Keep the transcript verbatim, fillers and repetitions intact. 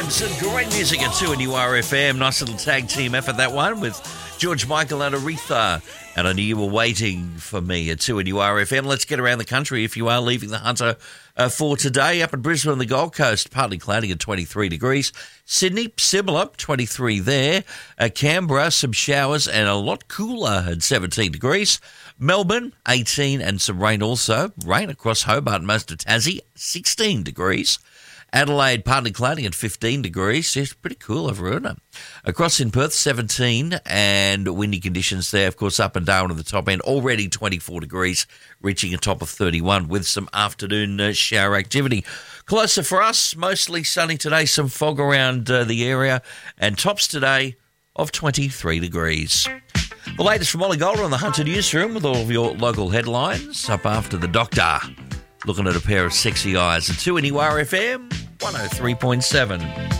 Williamson, great music at two and U R F M. Nice little tag team effort, that one, with George Michael and Aretha. And I knew you were waiting for me at two and U R F M. Let's get around the country if you are leaving the Hunter uh, for today. Up in Brisbane and the Gold Coast, partly cloudy at twenty-three degrees. Sydney, similar, twenty-three there. Uh, Canberra, some showers and a lot cooler at seventeen degrees. Melbourne, eighteen and some rain also. Rain across Hobart and most of Tassie, sixteen degrees. Adelaide, partly cloudy at fifteen degrees. It's pretty cool over here. Across in Perth, seventeen, and windy conditions there, of course, up and down at the top end. Already twenty-four degrees, reaching a top of thirty-one with some afternoon uh, shower activity. Closer for us, mostly sunny today, some fog around uh, the area, and tops today of twenty-three degrees. The latest from Ollie Golder on the Hunter Newsroom with all of your local headlines. Up after the doctor. Looking at a pair of sexy eyes at two N U R F M one oh three point seven.